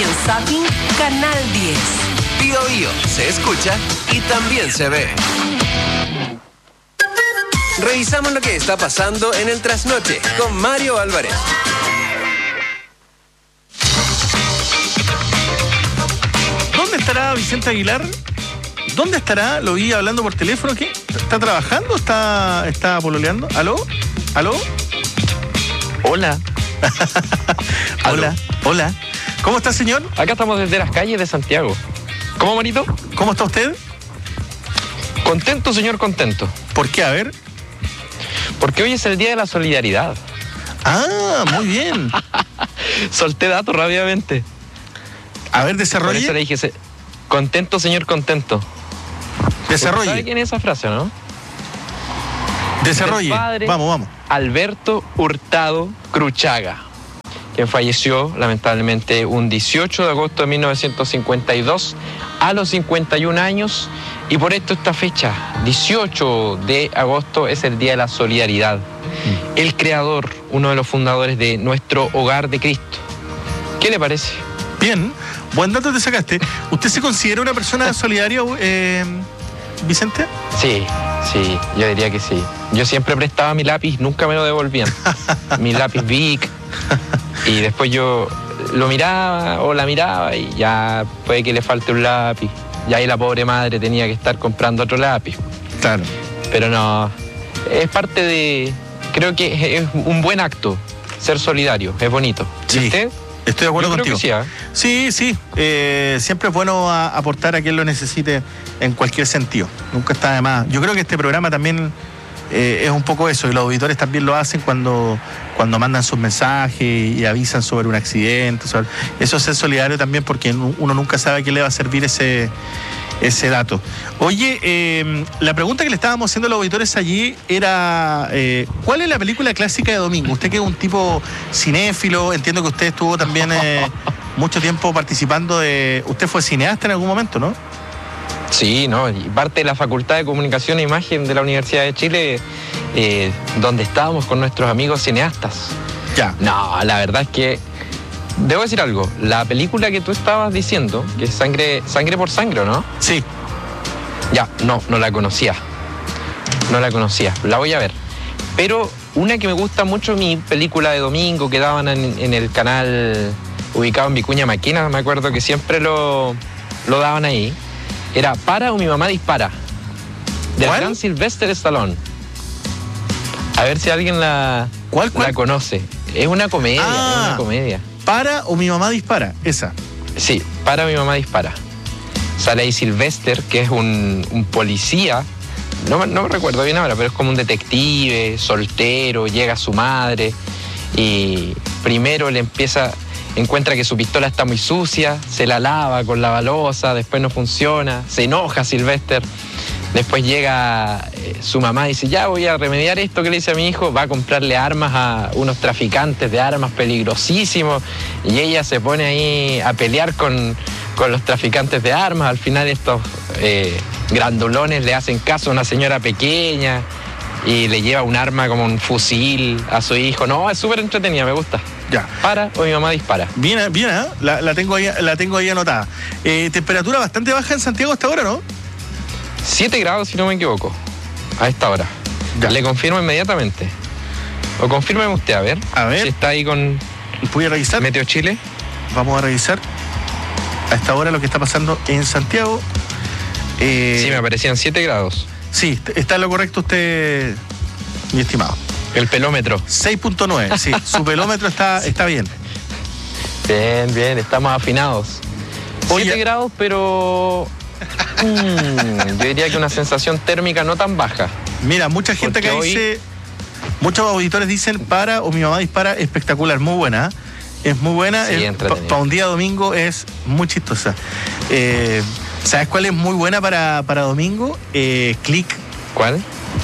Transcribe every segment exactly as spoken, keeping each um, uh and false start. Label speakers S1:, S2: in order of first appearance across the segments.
S1: en Zapping Canal diez.
S2: Bío Bío se escucha y también se ve. Revisamos lo que está pasando en el trasnoche con Mario Álvarez.
S3: ¿Dónde estará Vicente Aguilar? ¿Dónde estará? Lo vi hablando por teléfono. ¿Qué? ¿Está trabajando? ¿Está, está pololeando? ¿Aló? ¿Aló?
S4: Hola.
S3: Hola. Hola. ¿Cómo está, señor?
S4: Acá estamos desde las calles de Santiago. ¿Cómo, Marito?
S3: ¿Cómo está usted?
S4: Contento, señor, contento.
S3: ¿Por qué? A ver.
S4: Porque hoy es el Día de la Solidaridad.
S3: Ah, muy bien.
S4: Solté datos rápidamente.
S3: A ver, desarrolle.
S4: Por eso le dije, se... contento, señor, contento.
S3: Desarrolle.
S4: ¿Sabe quién es esa frase, no?
S3: Desarrolle.
S4: Padre
S3: vamos, vamos.
S4: Alberto Hurtado Cruchaga, quien falleció lamentablemente un dieciocho de agosto de mil novecientos cincuenta y dos a los cincuenta y un años, y por esto esta fecha, dieciocho de agosto, es el Día de la Solidaridad. Mm. El creador, uno de los fundadores de nuestro Hogar de Cristo. ¿Qué le parece?
S3: Bien, buen dato te sacaste. ¿Usted se considera una persona solidaria, eh, Vicente?
S4: Sí, sí, yo diría que sí. Yo siempre prestaba mi lápiz, nunca me lo devolvían. Mi lápiz Bic. Y después yo lo miraba o la miraba y ya puede que le falte un lápiz. Y ahí la pobre madre tenía que estar comprando otro lápiz.
S3: Claro.
S4: Pero no, es parte de... Creo que es un buen acto ser solidario, es bonito.
S3: Sí.
S4: ¿Y usted?
S3: Estoy de acuerdo
S4: Yo creo
S3: contigo.
S4: que
S3: Sí,
S4: sí, ¿eh?
S3: sí. Eh, siempre es bueno a, aportar a quien lo necesite en cualquier sentido. Nunca está de más. Yo creo que este programa también eh, es un poco eso, y los auditores también lo hacen cuando, cuando mandan sus mensajes y avisan sobre un accidente. Sobre... Eso es ser solidario también, porque uno nunca sabe a quién le va a servir ese, ese dato. Oye, eh, la pregunta que le estábamos haciendo a los auditores allí era, eh, ¿cuál es la película clásica de domingo? Usted que es un tipo cinéfilo, entiendo que usted estuvo también eh, mucho tiempo participando de... Usted fue cineasta en algún momento, ¿no?
S4: Sí, ¿no? Y parte de la Facultad de Comunicación e Imagen de la Universidad de Chile, eh, donde estábamos con nuestros amigos cineastas.
S3: Ya.
S4: No, la verdad es que... Debo decir algo, la película que tú estabas diciendo, que es Sangre, Sangre por Sangre, ¿no?
S3: Sí.
S4: Ya, no, no la conocía. No la conocía, la voy a ver. Pero una que me gusta mucho, mi película de domingo que daban en, en el canal ubicado en Vicuña Maquena, me acuerdo que siempre lo, lo daban ahí, era Para o mi mamá dispara, del gran Sylvester Stallone. A ver si alguien la,
S3: ¿Cuál, cuál?
S4: la conoce. Es una comedia, ah, es una comedia.
S3: Para o mi mamá dispara, esa.
S4: Sí, Para mi mamá dispara. Sale ahí Sylvester, que es un, un policía, no, no me recuerdo bien ahora, pero es como un detective, soltero, llega su madre y primero le empieza, encuentra que su pistola está muy sucia, se la lava con la balosa, después no funciona, se enoja Sylvester. Después llega eh, su mamá y dice, ya voy a remediar esto que le hice a mi hijo, va a comprarle armas a unos traficantes de armas peligrosísimos, y ella se pone ahí a pelear con, con los traficantes de armas. Al final estos eh, grandulones le hacen caso a una señora pequeña y le lleva un arma como un fusil a su hijo. No, es súper entretenida, me gusta.
S3: Ya.
S4: Para o mi mamá dispara.
S3: Bien, bien, ¿eh? la, la, tengo ahí, la tengo ahí anotada. Eh, temperatura bastante baja en Santiago hasta ahora, ¿no?
S4: siete grados, si no me equivoco, a esta hora. Ya. Le confirmo inmediatamente. O confírmeme usted, a ver.
S3: A ver.
S4: Si está ahí con...
S3: ¿Voy a revisar?
S4: Meteo Chile.
S3: Vamos a revisar a esta hora lo que está pasando en Santiago.
S4: Eh, sí, me aparecían siete grados.
S3: Sí, está en lo correcto usted, mi estimado.
S4: El pelómetro.
S3: seis punto nueve, sí. Su pelómetro está, está bien.
S4: Bien, bien, estamos afinados. siete grados, pero... Mm, yo diría que una sensación térmica no tan baja.
S3: Mira, mucha gente que hoy... dice, muchos auditores dicen Para o mi mamá dispara, espectacular, muy buena. Es muy buena,
S4: sí,
S3: para pa un día domingo es muy chistosa. Eh, ¿Sabes cuál es muy buena para, para domingo? Eh, Click.
S4: ¿Cuál?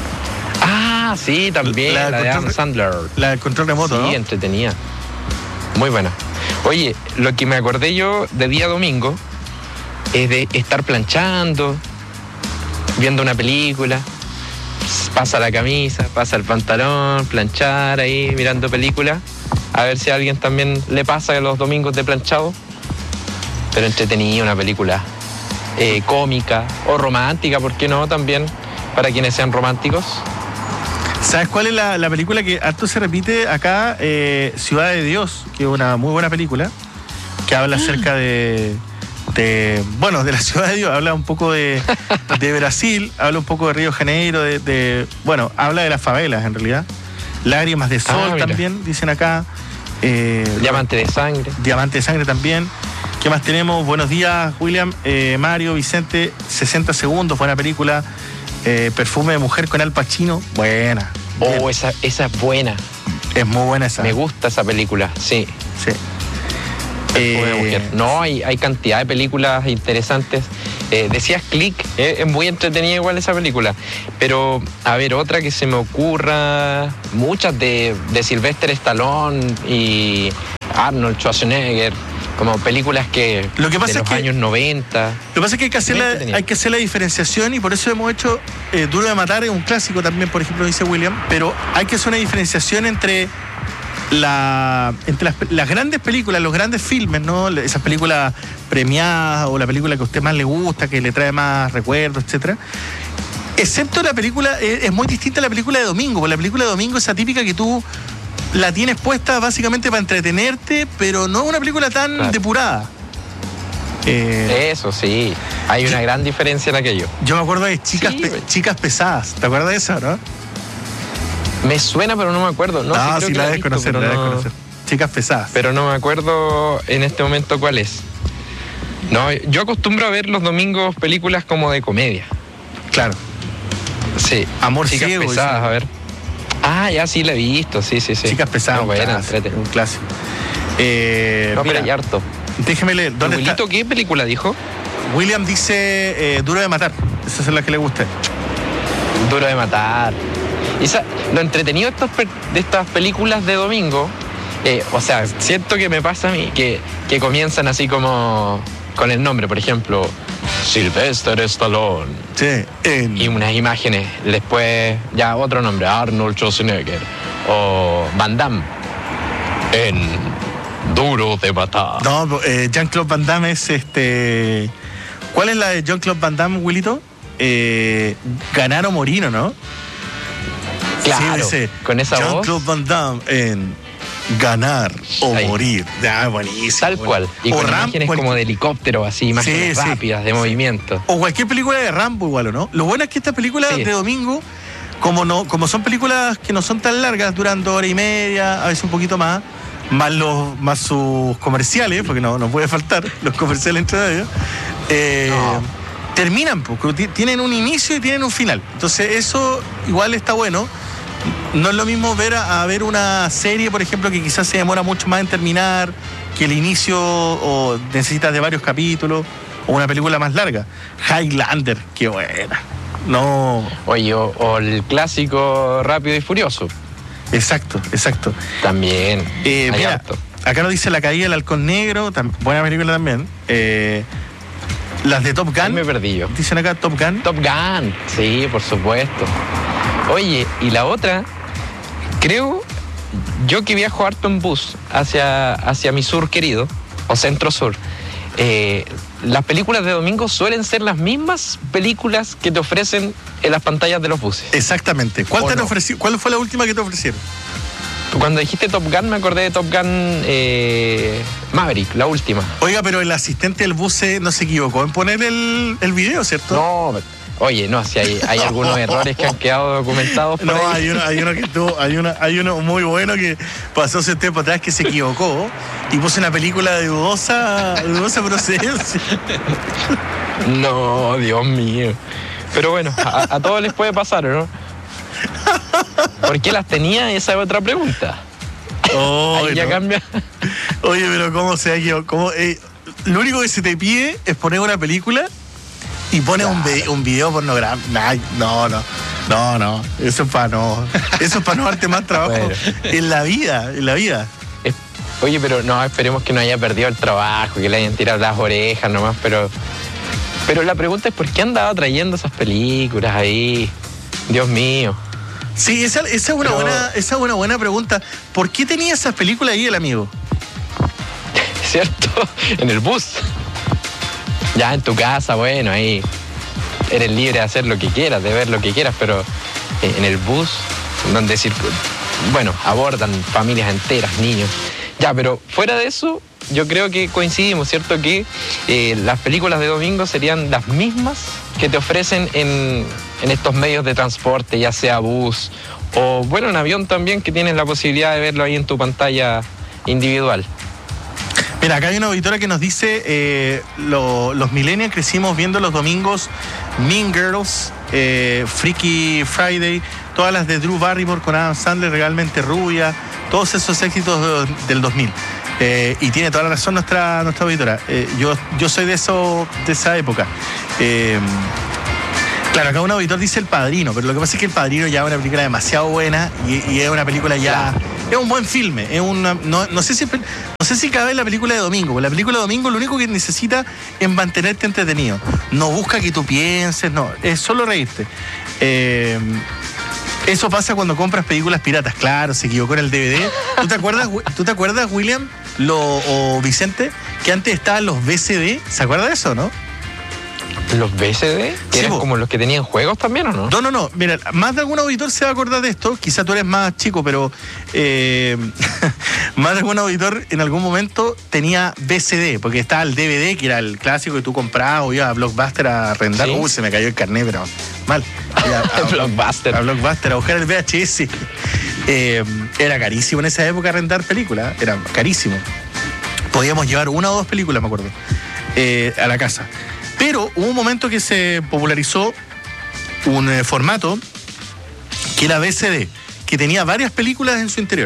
S4: Ah, sí, también, la, la de Adam Sandler.
S3: La del control remoto,
S4: sí,
S3: ¿no?
S4: Sí, entretenida. Muy buena. Oye, lo que me acordé yo de día domingo es de estar planchando, viendo una película, pasa la camisa, pasa el pantalón, planchar ahí, mirando película, a ver si a alguien también le pasa los domingos de planchado. pero entretenida, una película eh, cómica o romántica, ¿por qué no? También para quienes sean románticos.
S3: ¿Sabes cuál es la, la película que harto se repite acá? Eh, Ciudad de Dios, que es una muy buena película, que habla acerca de, de, bueno, de la Ciudad de Dios, habla un poco de, de Brasil, habla un poco de Río de Janeiro, de, de, bueno, habla de las favelas en realidad. Lágrimas de Sol
S4: ah,
S3: también, dicen acá. Eh,
S4: Diamante de Sangre.
S3: Diamante de Sangre también. ¿Qué más tenemos? Buenos días, William, eh, Mario, Vicente, sesenta segundos, buena película. Eh, Perfume de Mujer con Al Pacino, buena.
S4: Oh, esa, esa es buena.
S3: Es muy buena esa.
S4: Me gusta esa película, sí.
S3: Sí.
S4: Perfume de
S3: Eh,
S4: Mujer. No, hay, hay cantidad de películas interesantes. Eh, decías Click, eh, es muy entretenida igual esa película. Pero, a ver, otra que se me ocurra, muchas de, de Sylvester Stallone y Arnold Schwarzenegger, como películas que
S3: Lo que pasa
S4: de
S3: es
S4: los
S3: que-
S4: años noventa.
S3: Lo que pasa es que hay que hacer,
S4: Muy
S3: la,
S4: entretenido.
S3: hay que hacer la diferenciación y por eso hemos hecho eh, Duro de Matar, es un clásico también, por ejemplo, dice William, pero hay que hacer una diferenciación entre, la, entre las, las grandes películas, los grandes filmes, ¿no? Esas películas premiadas o la película que a usted más le gusta, que le trae más recuerdos, etcétera. Excepto la película, eh, es muy distinta a la película de domingo, porque la película de domingo es esa típica que tú la tienes puesta básicamente para entretenerte, pero no es una película tan
S4: Claro.
S3: depurada. Eh,
S4: Eso sí, hay una gran diferencia en aquello.
S3: Yo me acuerdo de chicas,
S4: Sí,
S3: pe-
S4: güey.
S3: chicas pesadas. ¿Te acuerdas de eso, no?
S4: Me suena, pero no me acuerdo. No, sí, creo
S3: sí
S4: que
S3: la
S4: he
S3: debes
S4: visto,
S3: conocer, la
S4: pero
S3: debes
S4: no-
S3: conocer. Chicas pesadas.
S4: Pero no me acuerdo en este momento cuál es. No, yo acostumbro a ver los domingos películas como de comedia.
S3: Claro.
S4: Sí.
S3: Amor
S4: Chicas
S3: ciego,
S4: pesadas,
S3: dicen.
S4: a ver. Ah, ya sí la he visto, sí, sí, sí.
S3: Chicas pesadas.
S4: No,
S3: un
S4: buena,
S3: clásico,
S4: entrete.
S3: un clásico. Eh,
S4: No,
S3: mira,
S4: pero hay harto.
S3: déjeme leer. ¿Dónde está?
S4: ¿Abuelito qué película dijo?
S3: William dice eh, Duro de Matar. Esa es la que le gusta.
S4: Duro de Matar. Y esa- lo entretenido de, estos pe- de estas películas de domingo, eh, o sea, siento que me pasa a mí, que, que comienzan así como con el nombre, por ejemplo, Sylvester Stallone.
S3: Sí. En-
S4: Y unas imágenes, después ya otro nombre, Arnold Schwarzenegger o Van Damme en Duro de Matar.
S3: No, eh, Jean-Claude Van Damme es este. ¿Cuál es la de Jean-Claude Van Damme, Willito? Eh, Ganar o morir, ¿o ¿no?
S4: Claro,
S3: dice,
S4: con esa voz.
S3: Jean-Claude Van Damme en Ganar o
S4: Ahí.
S3: morir. Ya, buenísimo.
S4: Tal cual. Y
S3: O
S4: con
S3: Ram-
S4: imágenes
S3: cual-
S4: como de helicóptero, así, imágenes
S3: Sí, sí.
S4: rápidas de movimiento.
S3: O cualquier película de Rambo igual, ¿o no? Lo bueno es que estas películas
S4: Sí.
S3: de domingo, como no, como son películas que no son tan largas, duran dos horas y media, a veces un poquito más, más los, más sus comerciales, porque no, no puede faltar los comerciales entre ellos, eh,
S4: No.
S3: terminan, porque tienen un inicio y tienen un final. Entonces eso igual está bueno. No es lo mismo ver a, a ver una serie, por ejemplo, que quizás se demora mucho más en terminar, que el inicio o necesitas de varios capítulos, o una película más larga. Highlander, qué buena. No,
S4: Oye, o, o el clásico Rápido y Furioso.
S3: exacto, exacto.
S4: También.
S3: Eh,
S4: hay
S3: mira,
S4: harto.
S3: acá nos dice La Caída del Halcón Negro, tam- buena película también. Eh, las de Top
S4: Ahí
S3: Gun,
S4: me perdí yo.
S3: dicen acá Top Gun.
S4: Top Gun, sí, por supuesto. Oye, y la otra, creo, yo que viajo harto en bus hacia, hacia mi sur querido, o centro sur, eh, las películas de domingo suelen ser las mismas películas que te ofrecen en las pantallas de los buses.
S3: Exactamente. ¿Cuál,
S4: ¿O
S3: te han
S4: no?
S3: ofrecido? ¿Cuál fue la última que te ofrecieron?
S4: Cuando dijiste Top Gun me acordé de Top Gun eh, Maverick, la última.
S3: Oiga, pero el asistente del bus se- no se equivocó en poner el, el video, ¿cierto?
S4: No, oye, no, si hay, hay algunos errores que han quedado documentados por
S3: No,
S4: ahí.
S3: hay uno, hay uno que tuvo, hay uno, hay uno muy bueno que pasó hace tiempo atrás que se equivocó y puso una película de dudosa, de dudosa procedencia.
S4: No, Dios mío. Pero bueno, a, a todos les puede pasar, ¿o no? ¿Por qué las tenía? Esa es otra pregunta.
S3: Oh,
S4: Ahí ya
S3: no.
S4: cambia.
S3: Oye, pero ¿cómo se ha equivocado? ¿Cómo, eh, lo único que se te pide es poner una película y pones un, vi- un video pornográfico. Ay, no, no. No, no. Eso es para no. Eso es para no darte más trabajo
S4: Bueno.
S3: en la vida, en la vida.
S4: Es- Oye, pero no, esperemos que no haya perdido el trabajo, que le hayan tirado las orejas nomás, pero... Pero la pregunta es, ¿por qué andaba trayendo esas películas ahí? Dios mío.
S3: Sí, esa, esa es una
S4: Pero-
S3: buena, esa es una buena pregunta. ¿Por qué tenía esas películas ahí el amigo?
S4: ¿Cierto? En el bus. Ya en tu casa, bueno, ahí eres libre de hacer lo que quieras, de ver lo que quieras, pero en el bus, donde circu- bueno, abordan familias enteras, niños. Ya, pero fuera de eso, yo creo que coincidimos, ¿cierto? Que eh, las películas de domingo serían las mismas que te ofrecen en, en estos medios de transporte, ya sea bus o, bueno, en avión también, que tienes la posibilidad de verlo ahí en tu pantalla individual.
S3: Mira, acá hay una auditora que nos dice, eh, lo, los millennials crecimos viendo los domingos Mean Girls, eh, Freaky Friday, todas las de Drew Barrymore con Adam Sandler, Realmente Rubia, todos esos éxitos de, del dos mil. Eh, y tiene toda la razón nuestra, nuestra auditora. Eh, yo, yo soy de, eso, de esa época. Eh, Claro, acá un auditor dice El Padrino, pero lo que pasa es que El Padrino ya es una película demasiado buena y, y es una película ya... Es un buen filme, es una, no, no, sé si, no sé si cabe en la película de domingo, porque la película de domingo lo único que necesita es mantenerte entretenido. No busca que tú pienses, no, es solo reírte. Eh, eso pasa cuando compras películas piratas, claro, se equivocó en el D V D. ¿Tú te acuerdas, ¿tú te acuerdas William lo, o Vicente, que antes estaban los V C D? ¿Se acuerda de eso, no?
S4: ¿Los V C D? ¿Que
S3: Sí,
S4: eran
S3: po.
S4: como los que tenían juegos también o no?
S3: No, no, no. Mira, más de algún auditor se va a acordar de esto. Quizá tú eres más chico, pero eh, más de algún auditor en algún momento tenía V C D, porque estaba el D V D, que era el clásico que tú comprabas o ibas a Blockbuster a arrendar.
S4: Sí.
S3: Uy, se me cayó el carnet, pero mal. A, a,
S4: Blockbuster.
S3: A Blockbuster, a buscar el V H S. Eh, era carísimo en esa época arrendar películas. Era carísimo. Podíamos llevar una o dos películas, me acuerdo, eh, a la casa. Pero hubo un momento que se popularizó un eh, formato que era V C D, que tenía varias películas en su interior.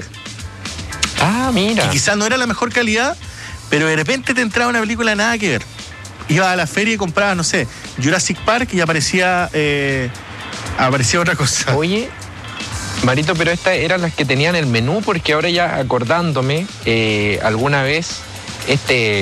S4: Ah, mira.
S3: Que quizás no era la mejor calidad, pero de repente te entraba una película nada que ver. Ibas a la feria y comprabas, no sé, Jurassic Park y aparecía, eh, aparecía otra cosa.
S4: Oye, Marito, pero estas eran las que tenían el menú, porque ahora ya acordándome, eh, alguna vez este,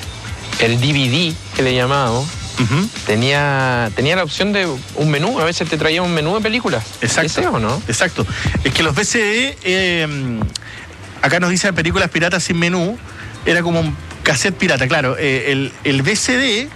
S4: el D V D que le llamábamos,
S3: Uh-huh.
S4: tenía, tenía la opción de un menú, a veces te traía un menú de películas.
S3: Exacto.
S4: ¿Ese o no?
S3: Exacto. Es que los V C D, eh, acá nos dicen películas piratas sin menú, era como un cassette pirata, claro. Eh, el, el V C D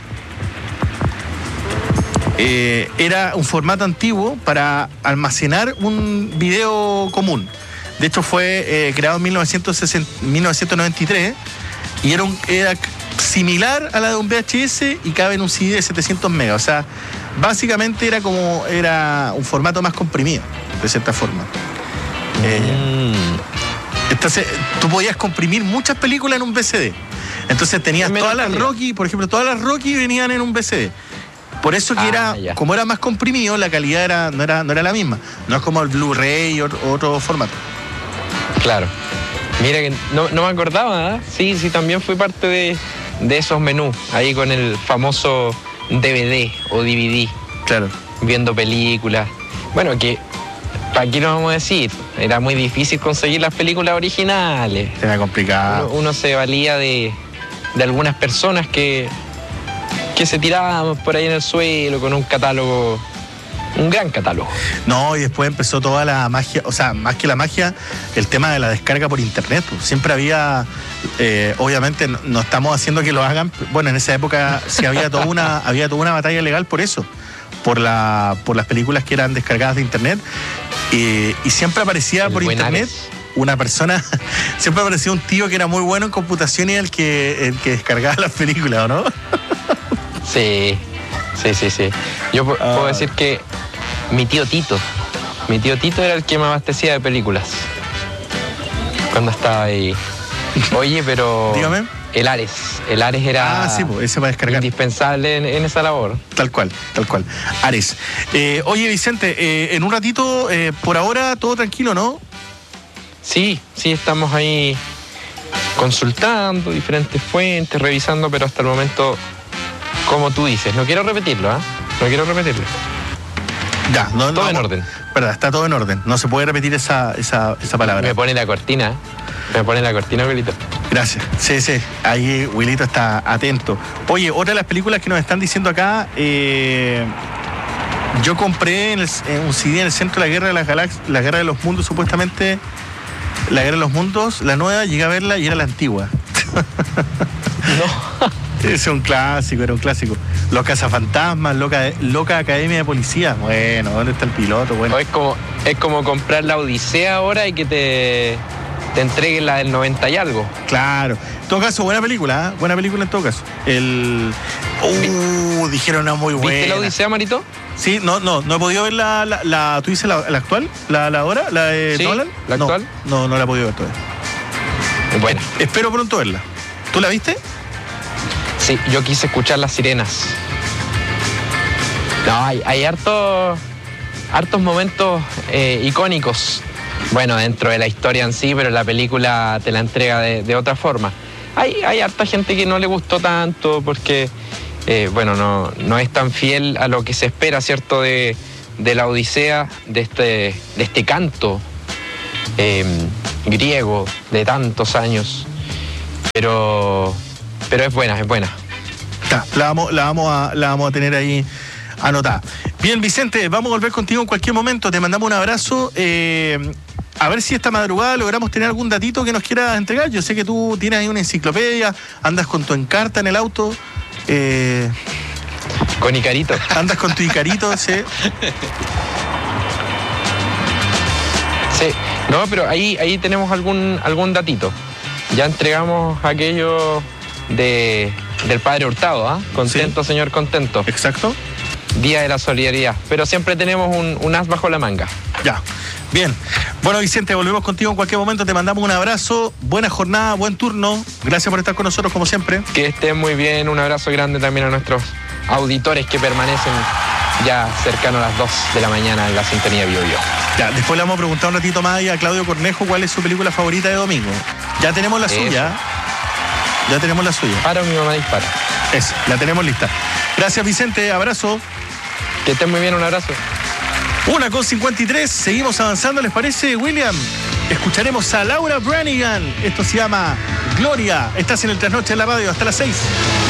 S3: eh, era un formato antiguo para almacenar un video común. De hecho, fue eh, creado en mil novecientos noventa y tres y era, un, era similar a la de un V H S y cabe en un C D de setecientos megas. O sea, básicamente era como era un formato más comprimido, de cierta forma.
S4: Mm.
S3: Eh, entonces, tú podías comprimir muchas películas en un V C D. Entonces tenías todas las calidad. Rocky, por ejemplo, todas las Rocky venían en un V C D. Por eso que ah, era, ya. Como era más comprimido, la calidad era, no, era, no era la misma. No es como el Blu-ray o otro formato.
S4: Claro. Mira que no, no me acordaba, ¿eh? Sí, sí, también fui parte de, de esos menús, ahí con el famoso D V D o D V D.
S3: Claro.
S4: Viendo películas. Bueno, que, ¿para qué nos vamos a decir? Era muy difícil conseguir las películas originales.
S3: Era complicado.
S4: Uno, uno se valía de, de algunas personas que, que se tiraban por ahí en el suelo con un catálogo, un gran catálogo.
S3: No, y después empezó toda la magia, o sea, más que la magia, el tema de la descarga por internet. Siempre había, eh, obviamente no, no estamos haciendo que lo hagan, bueno, en esa época sí había toda una, había toda una batalla legal por eso, por, la, por las películas que eran descargadas de internet, y, y siempre aparecía el por internet Ares. Una persona, siempre aparecía un tío que era muy bueno en computación y el que, el que descargaba las películas, ¿o no?
S4: Sí, sí, sí, sí. Yo ah. puedo decir que mi tío Tito, mi tío Tito era el que me abastecía de películas cuando estaba ahí. Oye, pero...
S3: Dígame.
S4: El Ares, el Ares era
S3: ah, sí, pues, ese para descargar.
S4: Indispensable en, en esa labor.
S3: Tal cual, tal cual. Ares. Eh, oye, Vicente, eh, en un ratito, eh, por ahora todo tranquilo, ¿no?
S4: Sí, sí, estamos ahí consultando diferentes fuentes, revisando, pero hasta el momento, como tú dices, no quiero repetirlo, ¿ah? ¿eh? No quiero repetirlo.
S3: Ya, no,
S4: todo
S3: no,
S4: en orden.
S3: Verdad, está todo en orden. No se puede repetir esa, esa, esa palabra.
S4: Me pone la cortina, me pone la cortina, Wilito.
S3: Gracias. Sí, sí. Ahí Wilito está atento. Oye, otra de las películas que nos están diciendo acá, eh, yo compré en, el, en un C D en el centro de la Guerra de las Galaxias, la Guerra de los Mundos, supuestamente, la Guerra de los Mundos, la nueva, llegué a verla y era la antigua.
S4: No.
S3: Es un clásico, era un clásico. Los cazafantasmas, loca, loca academia de policía. Bueno, ¿dónde está el piloto? Bueno.
S4: O es como, es como comprar la Odisea ahora y que te, te entreguen la del noventa y algo.
S3: Claro. En todo caso, buena película, ¿eh? Buena película en todo caso. El... Uh, dijeron una muy buena.
S4: ¿Viste la Odisea, Marito?
S3: Sí, no, no, no he podido ver la, la, la ¿tú dices la, la actual? ¿La, la ahora? ¿La de
S4: Sí,
S3: Nolan?
S4: ¿la actual?
S3: No, no, no la he podido ver todavía.
S4: Bueno.
S3: Espero pronto verla. ¿Tú la viste?
S4: Sí, yo quise escuchar las sirenas. No, hay, hay hartos, hartos momentos eh, icónicos. Bueno, dentro de la historia en sí, pero la película te la entrega de, de otra forma. Hay, hay harta gente que no le gustó tanto porque, eh, bueno, no, no es tan fiel a lo que se espera, ¿cierto? De, de la Odisea, de este, de este canto eh, griego de tantos años. Pero, pero es buena, es buena.
S3: Ya, la vamos, la vamos a, la vamos a tener ahí anotada. Bien, Vicente, vamos a volver contigo en cualquier momento. Te mandamos un abrazo. Eh, a ver si esta madrugada logramos tener algún datito que nos quieras entregar. Yo sé que tú tienes ahí una enciclopedia, andas con tu Encarta en el auto. Eh,
S4: con Icarito.
S3: Andas con tu Icarito, sí.
S4: Sí, no, pero ahí, ahí tenemos algún, algún datito. Ya entregamos aquello de, del Padre Hurtado, ¿ah? ¿eh? Contento, sí. Señor, contento.
S3: Exacto.
S4: Día de la solidaridad. Pero siempre tenemos un, un as bajo la manga.
S3: Ya. Bien. Bueno, Vicente, volvemos contigo en cualquier momento. Te mandamos un abrazo. Buena jornada, buen turno. Gracias por estar con nosotros, como siempre.
S4: Que estén muy bien. Un abrazo grande también a nuestros auditores que permanecen ya cercano a las dos de la mañana en la sintonía Bio Bio.
S3: Ya, después le vamos a preguntar un ratito más a Claudio Cornejo cuál es su película favorita de domingo. Ya tenemos la
S4: Eso.
S3: suya. Ya tenemos la suya.
S4: Para mi mamá dispara.
S3: Eso, la tenemos lista. Gracias, Vicente. Abrazo.
S4: Que estén muy bien. Un abrazo.
S3: Una con cincuenta y tres. Seguimos avanzando, ¿les parece, William? Escucharemos a Laura Branigan. Esto se llama Gloria. Estás en el Trasnoche en la radio hasta las seis.